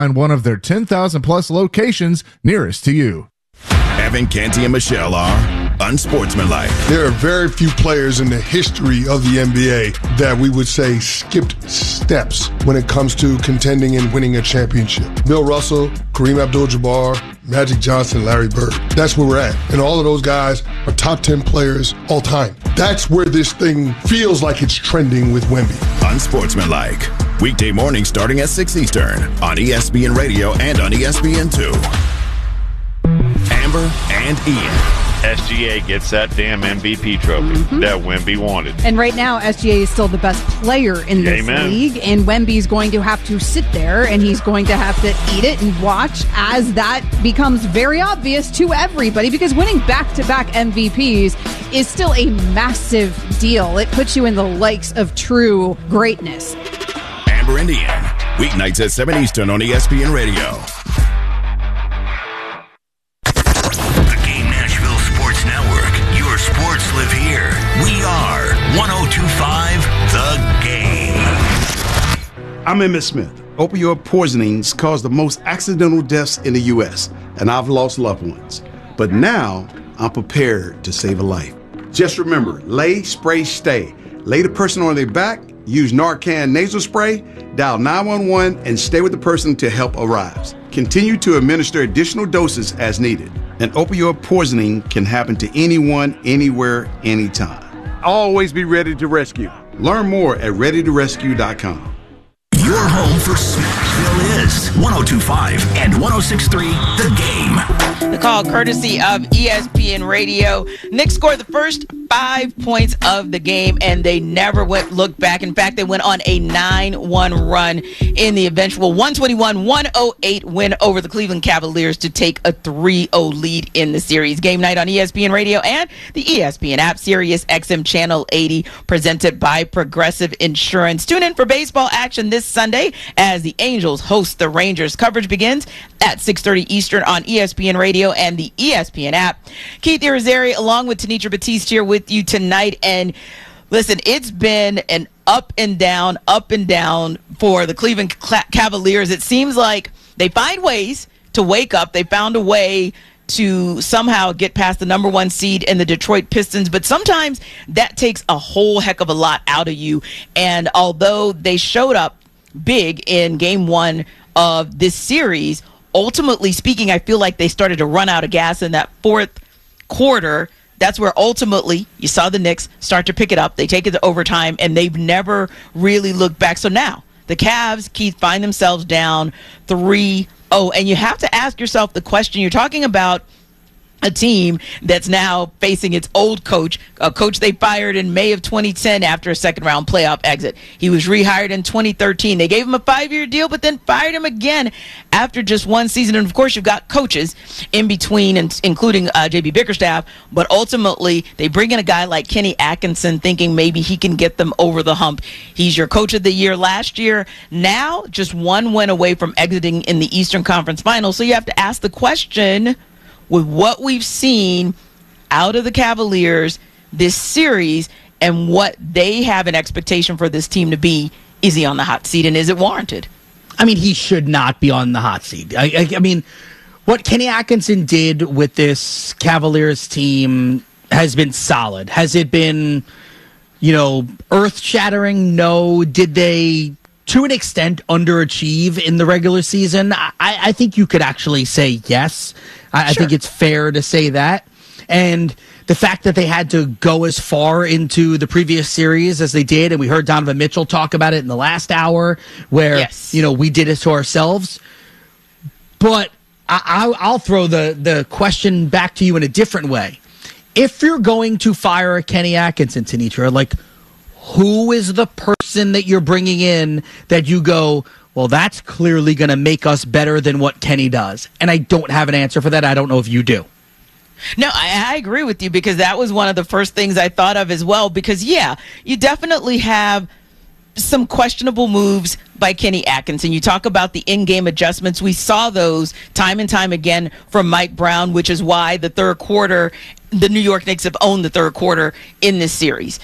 Find one of their 10,000 plus locations nearest to you. Evan, Canty, and Michelle are unsportsmanlike. There are very few players in the history of the NBA that we would say skipped steps when it comes to contending and winning a championship. Bill Russell, Kareem Abdul-Jabbar, Magic Johnson, Larry Bird. That's where we're at. And all of those guys are top 10 players all time. That's where this thing feels like it's trending with Wemby. Unsportsmanlike. Weekday morning starting at 6 Eastern on ESPN Radio and on ESPN2. Amber and Ian. SGA gets that damn MVP trophy that Wemby wanted. And right now, SGA is still the best player in this league, and Wemby's going to have to sit there, and he's going to have to eat it and watch as that becomes very obvious to everybody, because winning back-to-back MVPs is still a massive deal. It puts you in the likes of true greatness. Amber and Ian, weeknights at 7 Eastern on ESPN Radio. Sports live here. We are 102.5 The Game. I'm Emmett Smith. Opioid poisonings cause the most accidental deaths in the U.S., and I've lost loved ones. But now I'm prepared to save a life. Just remember, lay, spray, stay. Lay the person on their back, use Narcan nasal spray, dial 911, and stay with the person until help arrives. Continue to administer additional doses as needed. And opioid poisoning can happen to anyone, anywhere, anytime. Always be ready to rescue. Learn more at readytorescue.com. Your home for Smashville is 102.5 and 106.3 The Game. The call courtesy of ESPN Radio. Knicks scored the first 5 points of the game, and they never looked back. In fact, they went on a 9-1 run in the eventual 121-108 win over the Cleveland Cavaliers to take a 3-0 lead in the series. Game night on ESPN Radio and the ESPN app, Sirius XM Channel 80, presented by Progressive Insurance. Tune in for baseball action this Sunday as the Angels host the Rangers. Coverage begins at 6:30 Eastern on ESPN Radio and the ESPN app. Keith Irizarry along with Tenitra Batiste here with you tonight. And listen, it's been an up and down for the Cleveland Cavaliers. It seems like they find ways to wake up. They found a way to somehow get past the number one seed in the Detroit Pistons, but sometimes that takes a whole heck of a lot out of you. And although they showed up big in game one of this series, ultimately speaking, I feel like they started to run out of gas in that fourth quarter. That's where ultimately you saw the Knicks start to pick it up. They take it to overtime, and they've never really looked back. So now the Cavs, Keith, find themselves down 3-0. And you have to ask yourself the question. You're talking about a team that's now facing its old coach, a coach they fired in May of 2010 after a second-round playoff exit. He was rehired in 2013. They gave him a 5-year deal, but then fired him again after just one season. And, of course, you've got coaches in between, including J.B. Bickerstaff, but ultimately they bring in a guy like Kenny Atkinson thinking maybe he can get them over the hump. He's your coach of the year last year. Now just one win away from exiting in the Eastern Conference Finals. So you have to ask the question, with what we've seen out of the Cavaliers this series and what they have an expectation for this team to be, is he on the hot seat, and is it warranted? I mean, he should not be on the hot seat. I mean, what Kenny Atkinson did with this Cavaliers team has been solid. Has it been, earth-shattering? No. Did they, to an extent, underachieve in the regular season? I think you could actually say yes. I think it's fair to say that. And the fact that they had to go as far into the previous series as they did, and we heard Donovan Mitchell talk about it in the last hour, where, we did it to ourselves. But I'll throw the question back to you in a different way. If you're going to fire Kenny Atkinson, Tenitra, who is the person that you're bringing in that you go, well, that's clearly going to make us better than what Kenny does? And I don't have an answer for that. I don't know if you do. No, I agree with you, because that was one of the first things I thought of as well. Because, you definitely have some questionable moves by Kenny Atkinson. You talk about the in-game adjustments. We saw those time and time again from Mike Brown, which is why the third quarter, the New York Knicks have owned the third quarter in this series.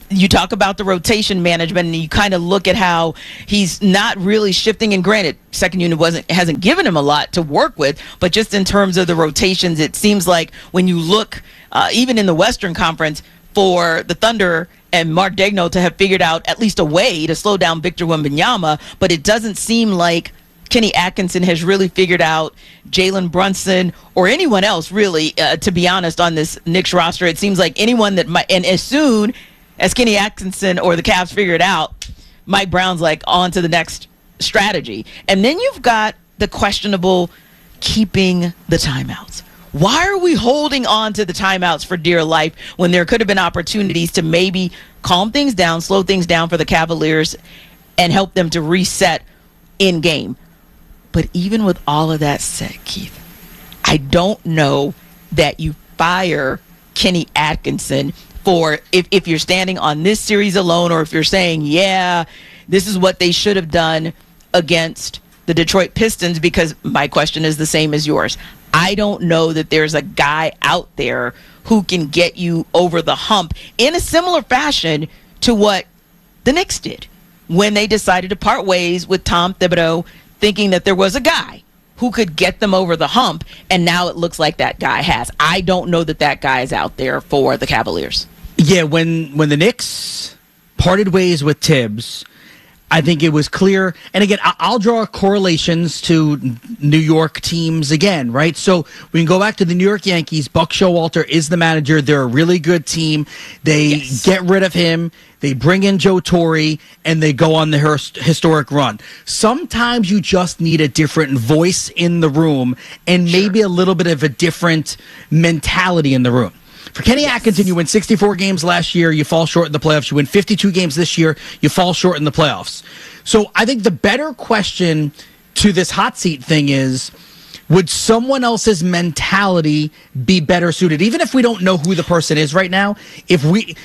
you talk about the rotation management, and you kind of look at how he's not really shifting. And granted, second unit hasn't given him a lot to work with, but just in terms of the rotations, it seems like when you look, even in the Western Conference, for the Thunder and Mark Daigneault to have figured out at least a way to slow down Victor Wembanyama, but it doesn't seem like Kenny Atkinson has really figured out Jalen Brunson or anyone else, really, to be honest, on this Knicks roster. It seems like anyone that might, and as soon as Kenny Atkinson or the Cavs figure it out, Mike Brown's like on to the next strategy. And then you've got the questionable keeping the timeouts. Why are we holding on to the timeouts for dear life when there could have been opportunities to maybe calm things down, slow things down for the Cavaliers, and help them to reset in game? But even with all of that said, Keith, I don't know that you fire Kenny Atkinson for if you're standing on this series alone, or if you're saying, yeah, this is what they should have done against the Detroit Pistons, because my question is the same as yours. I don't know that there's a guy out there who can get you over the hump in a similar fashion to what the Knicks did when they decided to part ways with Tom Thibodeau, thinking that there was a guy who could get them over the hump, and now it looks like that guy has. I don't know that guy is out there for the Cavaliers. Yeah, when the Knicks parted ways with Tibbs, I think it was clear. And again, I'll draw correlations to New York teams again, right? So we can go back to the New York Yankees. Buck Showalter is the manager. They're a really good team. They get rid of him. They bring in Joe Torre, and they go on the historic run. Sometimes you just need a different voice in the room and maybe a little bit of a different mentality in the room. For Kenny Atkinson, you win 64 games last year, you fall short in the playoffs. You win 52 games this year, you fall short in the playoffs. So I think the better question to this hot seat thing is, would someone else's mentality be better suited? Even if we don't know who the person is right now, if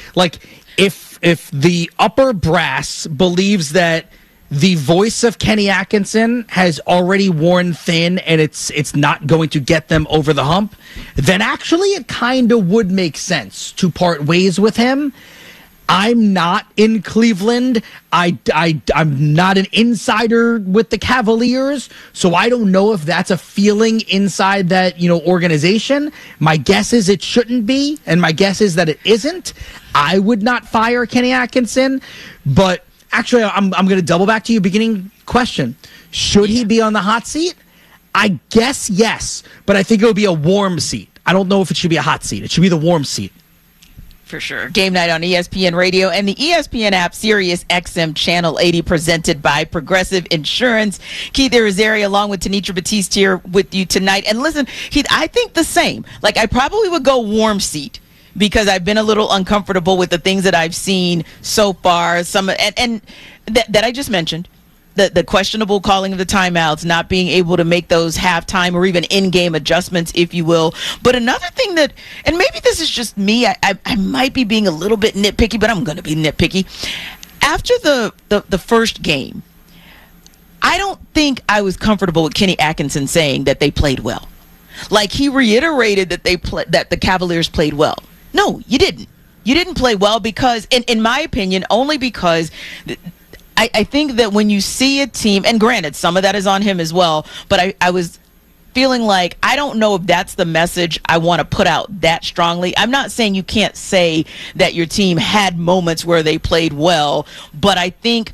the upper brass believes that the voice of Kenny Atkinson has already worn thin and it's not going to get them over the hump, then actually it kind of would make sense to part ways with him. I'm not in Cleveland. I'm not an insider with the Cavaliers, so I don't know if that's a feeling inside that organization. My guess is it shouldn't be, and my guess is that it isn't. I would not fire Kenny Atkinson, but actually, I'm going to double back to your beginning question. Should he be on the hot seat? I guess yes, but I think it would be a warm seat. I don't know if it should be a hot seat. It should be the warm seat. For sure. Game night on ESPN Radio and the ESPN app, Sirius XM Channel 80, presented by Progressive Insurance. Keith Irizarry along with Tenitra Batiste here with you tonight. And listen, Keith, I think the same. Like, I probably would go warm seat, because I've been a little uncomfortable with the things that I've seen so far. And that I just mentioned, the questionable calling of the timeouts, not being able to make those halftime or even in-game adjustments, if you will. But another thing that, and maybe this is just me, I might be being a little bit nitpicky, but I'm going to be nitpicky. After the first game, I don't think I was comfortable with Kenny Atkinson saying that they played well. Like, he reiterated that that the Cavaliers played well. No, you didn't. You didn't play well because, in my opinion, only because I think that when you see a team, and granted, some of that is on him as well, but I was feeling like, I don't know if that's the message I want to put out that strongly. I'm not saying you can't say that your team had moments where they played well, but I think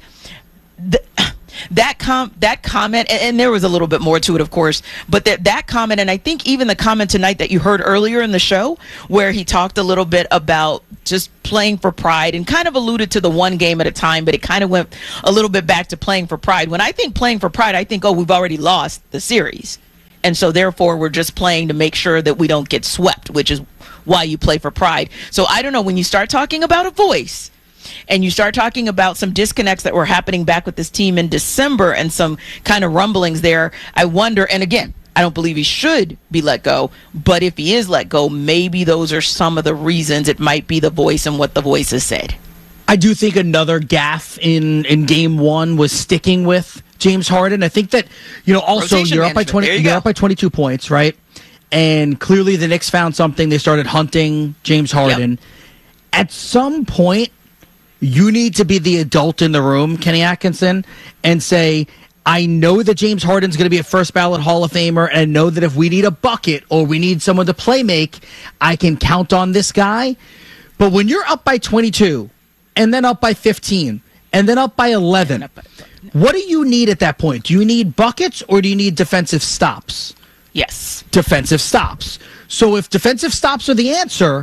that comment, and there was a little bit more to it, of course, but that comment, and I think even the comment tonight that you heard earlier in the show, where he talked a little bit about just playing for pride and kind of alluded to the one game at a time, but it kind of went a little bit back to playing for pride. When I think playing for pride, I think, oh, we've already lost the series, and so therefore we're just playing to make sure that we don't get swept, which is why you play for pride. So I don't know, when you start talking about a voice, and you start talking about some disconnects that were happening back with this team in December and some kind of rumblings there, I wonder, and again, I don't believe he should be let go, but if he is let go, maybe those are some of the reasons. It might be the voice and what the voice has said. I do think another gaffe in game one was sticking with James Harden. I think that, also you're up by 22 points, right? And clearly the Knicks found something. They started hunting James Harden. Yep. At some point, you need to be the adult in the room, Kenny Atkinson, and say, I know that James Harden's going to be a first ballot Hall of Famer, and I know that if we need a bucket or we need someone to play make, I can count on this guy. But when you're up by 22 and then up by 15 and then up by 11, what do you need at that point? Do you need buckets or do you need defensive stops? Yes. Defensive stops. So if defensive stops are the answer,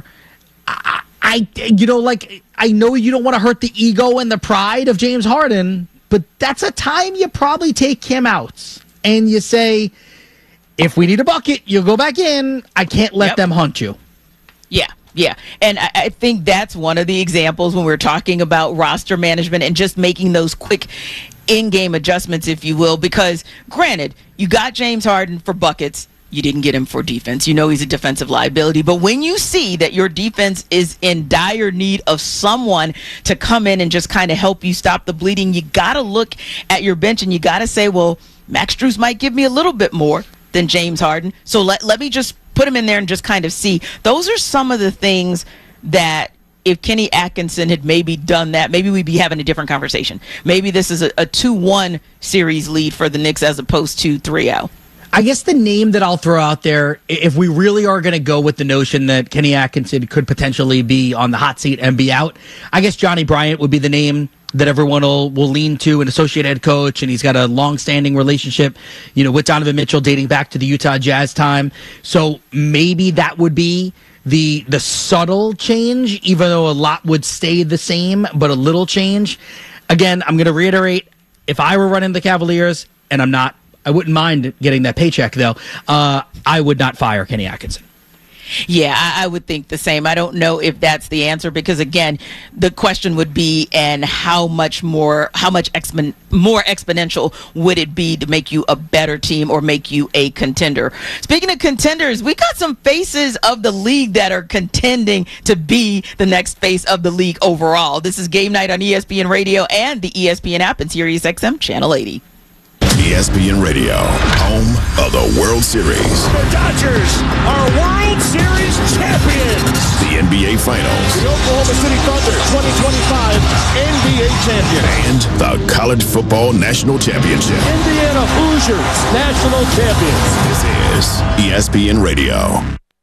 I know you don't want to hurt the ego and the pride of James Harden, but that's a time you probably take him out and you say, if we need a bucket, you'll go back in. I can't let them hunt you. Yeah. And I think that's one of the examples when we're talking about roster management and just making those quick in-game adjustments, if you will, because granted, you got James Harden for buckets. You didn't get him for defense. You know he's a defensive liability. But when you see that your defense is in dire need of someone to come in and just kind of help you stop the bleeding, you got to look at your bench and you got to say, well, Max Strus might give me a little bit more than James Harden. So let me just put him in there and just kind of see. Those are some of the things that if Kenny Atkinson had maybe done that, maybe we'd be having a different conversation. Maybe this is a 2-1 series lead for the Knicks as opposed to 3-0. I guess the name that I'll throw out there, if we really are going to go with the notion that Kenny Atkinson could potentially be on the hot seat and be out, I guess Johnny Bryant would be the name that everyone will lean to, an associate head coach, and he's got a long-standing relationship, with Donovan Mitchell dating back to the Utah Jazz time. So maybe that would be the subtle change, even though a lot would stay the same, but a little change. Again, I'm going to reiterate, if I were running the Cavaliers, and I'm not, I wouldn't mind getting that paycheck, though. I would not fire Kenny Atkinson. Yeah, I would think the same. I don't know if that's the answer because, again, the question would be, and how much more exponential would it be to make you a better team or make you a contender? Speaking of contenders, we got some faces of the league that are contending to be the next face of the league overall. This is Game Night on ESPN Radio and the ESPN app and SiriusXM Channel 80. ESPN Radio, home of the World Series. The Dodgers are World Series champions. The NBA Finals. The Oklahoma City Thunder 2025 NBA champion. And the College Football National Championship. Indiana Hoosiers national champions. This is ESPN Radio.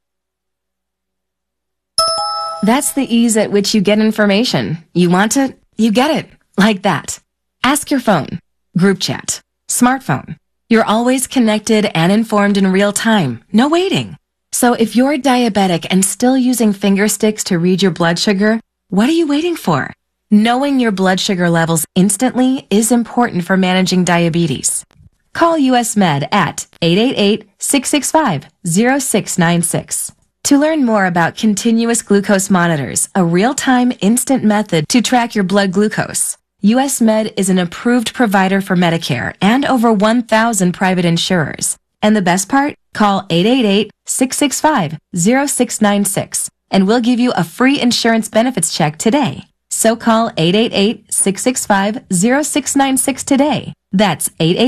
That's the ease at which you get information. You want it, you get it. Like that. Ask your phone. Group chat. Smartphone. You're always connected and informed in real time. No waiting. So if you're diabetic and still using finger sticks to read your blood sugar, what are you waiting for? Knowing your blood sugar levels instantly is important for managing diabetes. Call US Med at 888-665-0696. To learn more about continuous glucose monitors, a real-time instant method to track your blood glucose. US Med is an approved provider for Medicare and over 1,000 private insurers. And the best part? Call 888-665-0696 and we'll give you a free insurance benefits check today. So call 888-665-0696 today. That's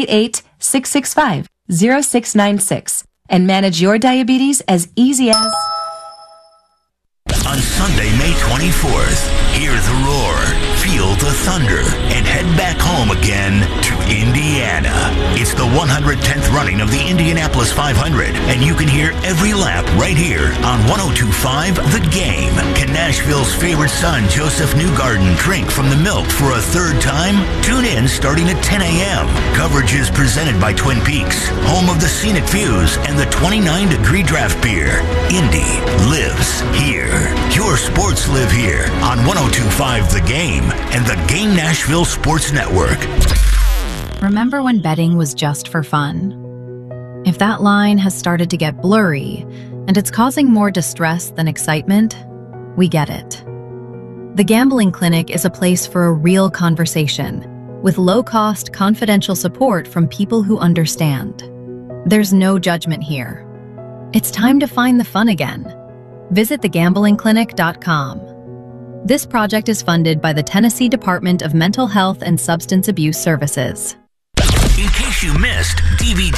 888-665-0696 and manage your diabetes as easy as... On Sunday, May 24th, hear the roar, feel the thunder, and head back home again to Indiana. It's the 110th running of the Indianapolis 500, and you can hear every lap right here on 102.5 The Game. Can Nashville's favorite son, Joseph Newgarden, drink from the milk for a third time? Tune in starting at 10 a.m. Coverage is presented by Twin Peaks, home of the scenic views and the 29-degree draft beer. Indy lives here. Your sports live here on 102.5 The Game and the Game Nashville Sports Network. Remember when betting was just for fun? If that line has started to get blurry and it's causing more distress than excitement, we get it. The Gambling Clinic is a place for a real conversation with low-cost, confidential support from people who understand. There's no judgment here. It's time to find the fun again. Visit thegamblingclinic.com. This project is funded by the Tennessee Department of Mental Health and Substance Abuse Services. In case you missed DVD.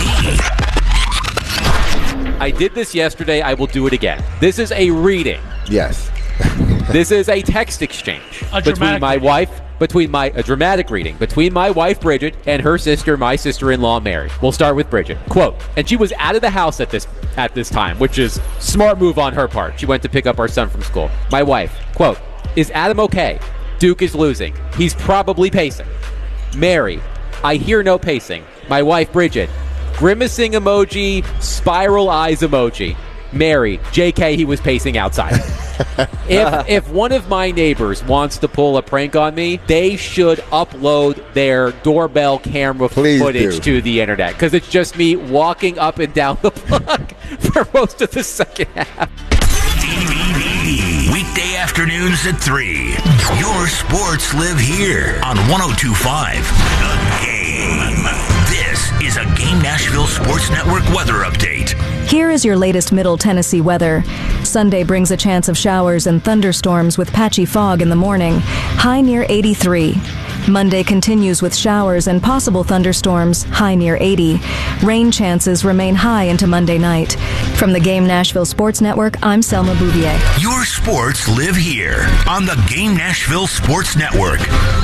I did this yesterday. I will do it again. This is a reading. Yes. This is a text exchange between my wife. A dramatic reading between my wife Bridget and her sister, my sister-in-law Mary. We'll start with Bridget. Quote, and she was out of the house at this time, which is smart move on her part. She went to pick up our son from school. My wife, quote, is Adam okay? Duke is losing. He's probably pacing. Mary, I hear no pacing. My wife Bridget, grimacing emoji, spiral eyes emoji. Mary, JK, he was pacing outside. If one of my neighbors wants to pull a prank on me, they should upload their doorbell camera footage to the internet, because it's just me walking up and down the block for most of the second half. Weekday afternoons at 3. Your sports live here on 102.5 The Game. This is a Game Nashville Sports Network weather update. Here is your latest Middle Tennessee weather. Sunday brings a chance of showers and thunderstorms with patchy fog in the morning, high near 83. Monday continues with showers and possible thunderstorms, high near 80. Rain chances remain high into Monday night. From the Game Nashville Sports Network, I'm Selma Bouvier. Your sports live here on the Game Nashville Sports Network.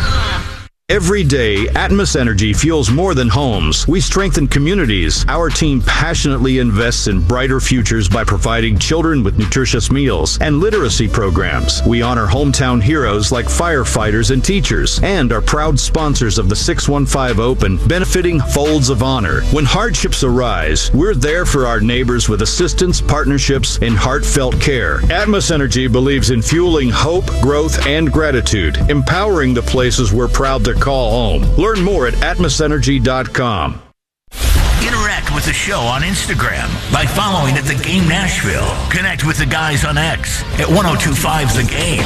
Every day, Atmos Energy fuels more than homes. We strengthen communities. Our team passionately invests in brighter futures by providing children with nutritious meals and literacy programs. We honor hometown heroes like firefighters and teachers, and are proud sponsors of the 615 Open, benefiting Folds of Honor. When hardships arise, we're there for our neighbors with assistance, partnerships, and heartfelt care. Atmos Energy believes in fueling hope, growth, and gratitude, empowering the places we're proud to call home. Learn more at atmosenergy.com. Interact with the show on Instagram by following at The Game Nashville. Connect with the guys on X at 1025 The Game.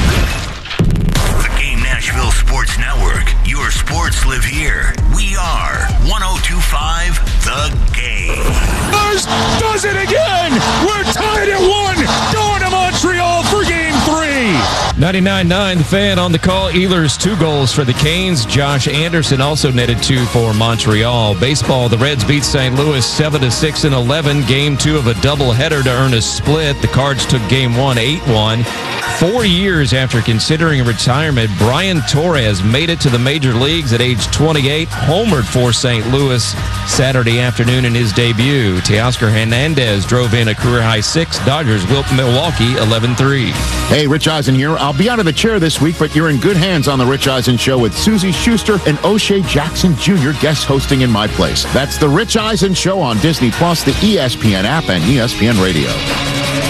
The Game Nashville Sports Network. Your sports live here. We are 1025 The Game. Stars does it again! We're tied at 1! Going to Montreal for Game 3! 99.9 The Fan on the call. Ehlers 2 goals for the Canes. Josh Anderson also netted 2 for Montreal. Baseball, the Reds beat St. Louis 7-6 in 11. Game 2 of a doubleheader to earn a split. The Cards took Game 1 8-1. 4 years after considering retirement, Brian Torres made it to the major leagues at age 28, homered for St. Louis Saturday afternoon in his debut. Teoscar Hernandez drove in a career-high 6. Dodgers whipped Milwaukee 11-3. Hey, Rich Eisen here. I'll be out of the chair this week, but you're in good hands on The Rich Eisen Show with Susie Schuster and O'Shea Jackson Jr. guest hosting in my place. That's The Rich Eisen Show on Disney+, the ESPN app, and ESPN Radio.